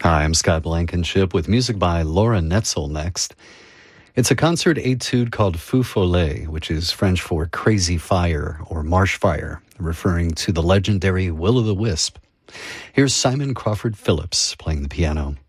Hi, I'm Scott Blankenship with music by Laura Netzel next. It's a concert etude called Feu Follet, which is French for crazy fire or marsh fire, referring to the legendary Will-o'-the-Wisp. Here's Simon Crawford Phillips playing the piano.